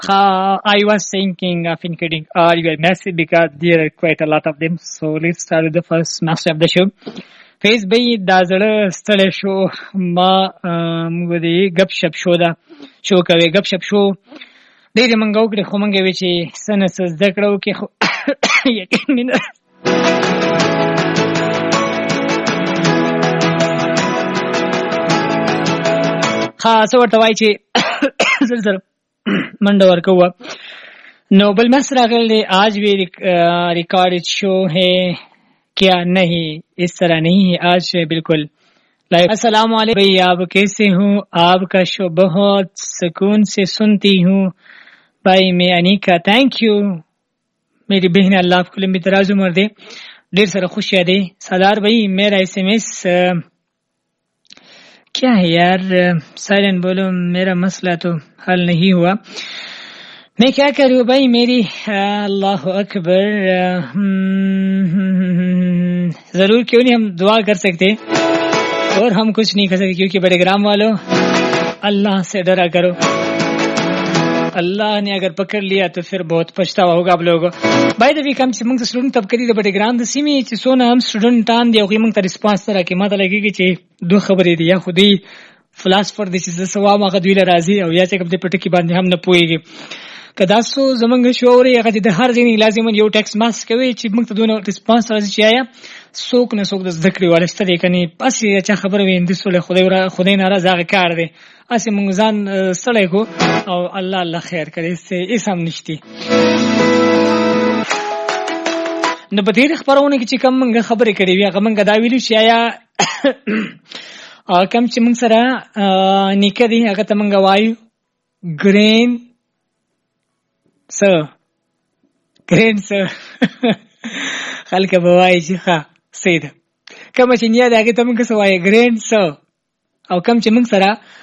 I was thinking of including your message because there are quite a lot of them. So let's start with the first master of the show. فیس بی دا زړه ستړی شو ما موږ د ګپ شپ شو دا شو کوي ګپ شپ شو ډېرې موږ وکړې خو موږ وی چې څه نه څه زده کړه وکړې خو یقین نه څه ورته وایي چې زر زر منډه ورکوه نو بل مس راغلی آج بھی ریکارڈ شو ہے کیا نہیں اس طرح نہیں ہے آج بالکل لائف السلام علیکم بھائی آپ کیسے ہوں آپ کا شو بہت سکون سے سنتی ہوں بھائی میں انیکا تھینک یو میری بہن اللہ آپ کو لمبی دراز عمر دے ڈیر سارا خوشیاں دے سردار بھائی میرا ایس ایم ایس کیا ہے یار سائلنٹ بولو میرا مسئلہ تو حل نہیں ہوا میں کیا کروں بھائی میری اللہ اکبر ضرور کیوں نہیں ہم دعا کر سکتے اور ہم کچھ نہیں کر سکتے کیونکہ بڑے گرام والوں اللہ سے ڈرا کرو اللہ نے اگر پکڑ لیا تو پھر بہت پچھتاوا ہوگا آپ لوگوں بھائی دې کوم چې موږ سټوډنټ طبقه د بڑے ګرام د سیمې چې سونه هم سټوډنټان دی او موږ ته ریسپانس سره کې ماته لګیږي چې دوه خبرې دي یا خو دی فلسفر د چې سوا ما غد ویل راځي او یا چې کوم د پټکی باندې هم نه پويږي کدا سو زمونږ شوري هغه د هر ځین لازم یو ټیکس ماس کوي چې موږ ته دونه ریسپانس راځي چې آیا څوک نه څوک د ذکر ولسته دی کني پس چې خبره ویندې سره خدای ناراض هغه کار دی اسې موږ ځان سړی کو او الله خیر کړي سه هیڅ هم نشتی نو په دې خبرونه کې چې کوم موږ خبرې کړې وي هغه موږ دا ویلو چې آیا کوم چې موږ سره نیکه دی هغه ته موږ وایو ګرین ګرین خلک به وایي چې ښه سید کوم چې نیا دی هغه ته موږ څه وایو ګرین او کوم چې موږ سره